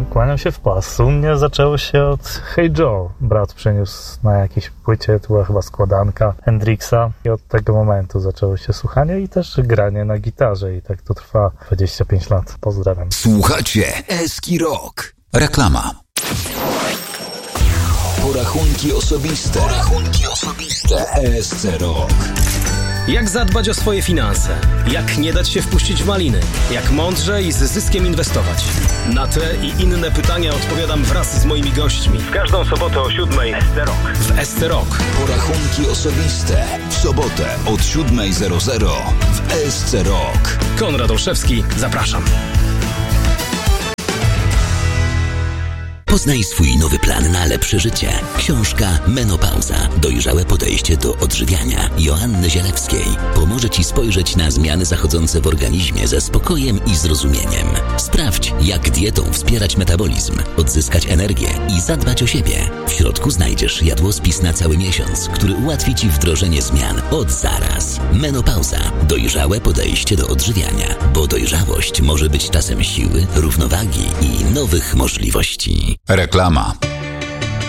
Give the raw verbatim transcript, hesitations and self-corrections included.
kłaniam się w pas. U mnie zaczęło się od Hey Joe. Brat przyniósł na jakiejś płycie, to była chyba składanka Hendrixa i od tego momentu zaczęło się słuchanie i też granie na gitarze i tak to trwa dwadzieścia pięć lat. Pozdrawiam. Słuchacie Eski Rock. Reklama. Porachunki osobiste. Porachunki osobiste. E S C Rock. Jak zadbać o swoje finanse? Jak nie dać się wpuścić w maliny? Jak mądrze i z zyskiem inwestować? Na te i inne pytania odpowiadam wraz z moimi gośćmi. W każdą sobotę o siódmej S C Rock. W S C Rock. Porachunki osobiste. W sobotę od siódmej zero zero w S C Rock. Konrad Olszewski, zapraszam. Poznaj swój nowy plan na lepsze życie. Książka Menopauza. Dojrzałe podejście do odżywiania Joanny Zielewskiej pomoże Ci spojrzeć na zmiany zachodzące w organizmie ze spokojem i zrozumieniem. Sprawdź, jak dietą wspierać metabolizm, odzyskać energię i zadbać o siebie. W środku znajdziesz jadłospis na cały miesiąc, który ułatwi Ci wdrożenie zmian od zaraz. Menopauza. Dojrzałe podejście do odżywiania, bo dojrzałość może być czasem siły, równowagi i nowych możliwości. Reklama.